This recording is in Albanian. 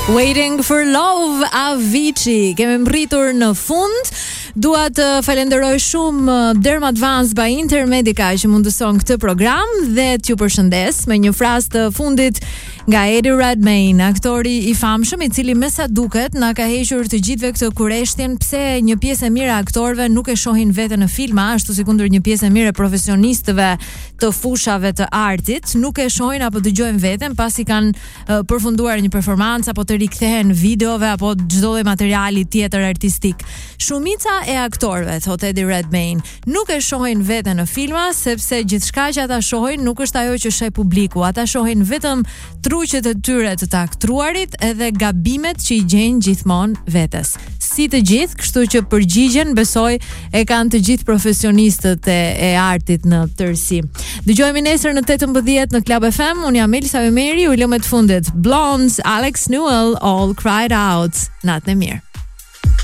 Waiting for Love, Avicii. Kemi mbritur në fund. Dua të falenderoj shumë Dermadvance by Intermedica që mundëson këtë program dhe t'ju përshëndes me një frazë të fundit nga Eddie Redmayne, aktori i famshëm, i cili me sa duket na ka hequr të gjithëve këtë kureshtjen pse një pjesë e mirë e aktorëve nuk e shohin veten në filma, ashtu si kundër një pjesë e mirë e profesionistëve të fushave të artit nuk e shohin apo dëgjojnë veten pasi kanë përfunduar një performancë apo të rikthehen videove apo çdo lloj materiali tjetër artistik. Shumica e aktorëve, thot Eddie Redmayne, nuk e shohin veten në filma sepse gjithçka që ata shohin nuk është ajo që sheh publiku. Ata shohin vetëm truqet e tyre të aktruarit edhe gabimet që i gjejnë gjithmonë vetes. Si të gjithë, kështu që përgjigjen besoj e kanë të gjithë profesionistët e artit në tërësi. Dëgjojmë nesër në 18 në Club FM. Unë jam Elsa Vemeri, u lëmë të fundit Blondes, Alex Newell, All Cried Out. Natë e mirë.